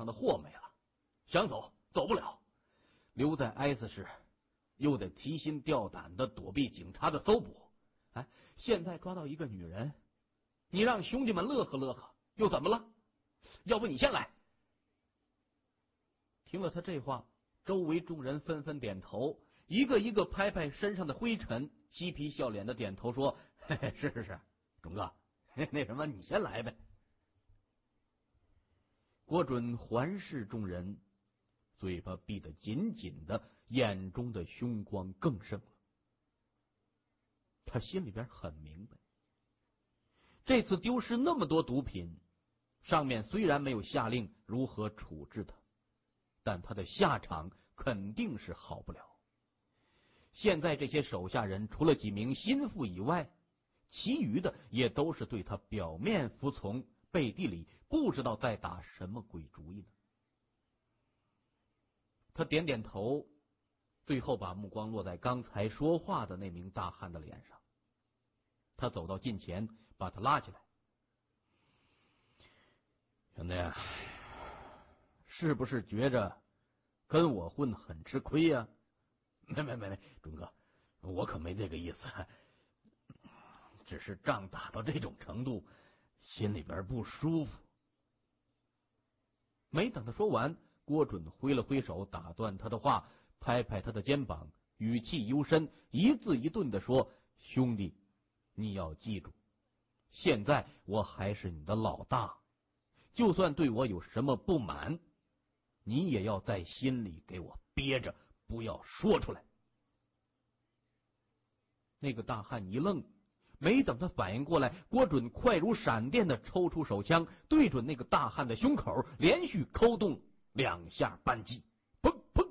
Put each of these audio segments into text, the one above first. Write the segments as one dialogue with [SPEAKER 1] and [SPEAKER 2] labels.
[SPEAKER 1] 的货没了，想走走不了，留在 S 市又得提心吊胆的躲避警察的搜捕。哎，现在抓到一个女人，你让兄弟们乐呵乐呵又怎么了？要不你先来。听了他这话，周围众人纷纷点头，一个一个拍拍身上的灰尘，嬉皮笑脸的点头说：“嘿嘿，是，钟哥，那什么，你先来呗。”郭准环视众人，嘴巴闭得紧紧的，眼中的凶光更盛了。他心里边很明白，这次丢失那么多毒品，上面虽然没有下令如何处置他，但他的下场肯定是好不了。现在这些手下人除了几名心腹以外，其余的也都是对他表面服从，背地里不知道在打什么鬼主意呢。他点点头，最后把目光落在刚才说话的那名大汉的脸上。他走到近前，把他拉起来：“兄弟，是不是觉着跟我混很吃亏呀？”“没，钟哥，我可没这个意思，只是仗打到这种程度，心里边不舒服。”没等他说完，郭准挥了挥手打断他的话，拍拍他的肩膀，语气幽深，一字一顿的说：“兄弟，你要记住，现在我还是你的老大，就算对我有什么不满，你也要在心里给我憋着，不要说出来。”那个大汉一愣，没等他反应过来，郭准快如闪电的抽出手枪，对准那个大汉的胸口，连续扣动2下扳机，砰砰！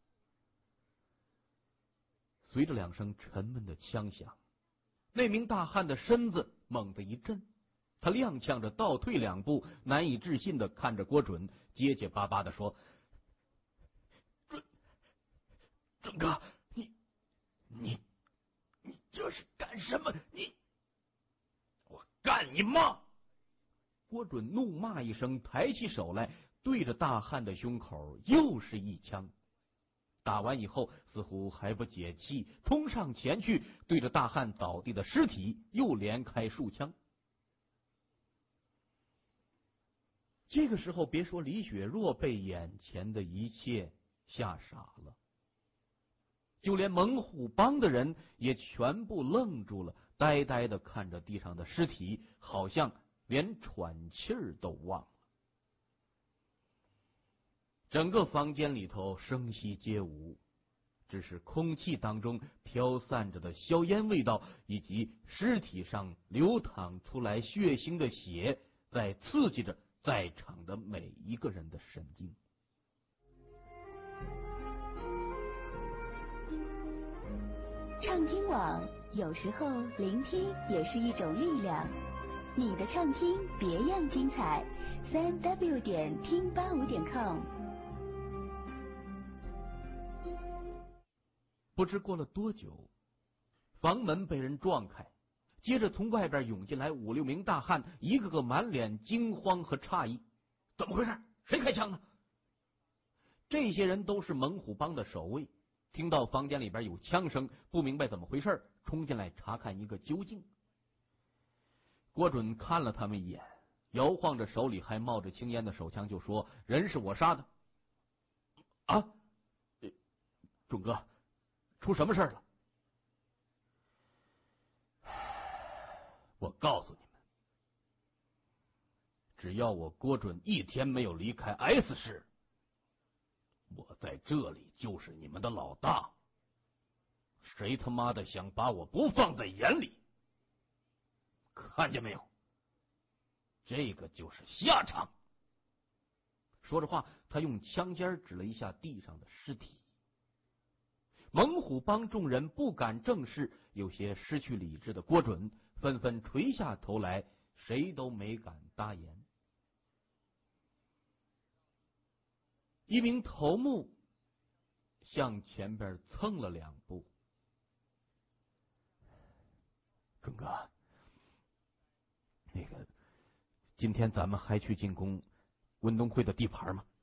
[SPEAKER 1] 随着2声沉闷的枪响，那名大汉的身子猛地一震，他踉跄着倒退2步，难以置信的看着郭准，结结巴巴的说：“准哥，你这是干什么？我干你妈！”郭准怒骂一声，抬起手来，对着大汉的胸口又是一枪。打完以后，似乎还不解气，冲上前去，对着大汉倒地的尸体又连开数枪。这个时候，别说李雪若被眼前的一切吓傻了，就连猛虎帮的人也全部愣住了，呆呆的看着地上的尸体，好像连喘气儿都忘了。整个房间里头声息皆无，只是空气当中飘散着的硝烟味道，以及尸体上流淌出来血腥的血，在刺激着在场的每一个人的神经。
[SPEAKER 2] 畅听网，有时候聆听也是一种力量。你的畅听别样精彩，3w 点听85.com。
[SPEAKER 1] 不知过了多久，房门被人撞开，接着从外边涌进来5、6名大汉，一个个满脸惊慌和诧异：“怎么回事？谁开枪啊？”这些人都是猛虎帮的守卫，听到房间里边有枪声，不明白怎么回事，冲进来查看一个究竟。郭准看了他们一眼，摇晃着手里还冒着青烟的手枪，就说：“人是我杀的。”“啊，准哥，出什么事了？”“我告诉你们，只要我郭准一天没有离开 S 市，我在这里就是你们的老大。谁他妈的想把我不放在眼里，看见没有？这个就是下场。”说着话，他用枪尖指了一下地上的尸体。猛虎帮众人不敢正视有些失去理智的郭准，纷纷垂下头来，谁都没敢搭言。一名头目向前边蹭了2步：“准哥，那个，今天咱们还去进攻温东会的地盘吗？”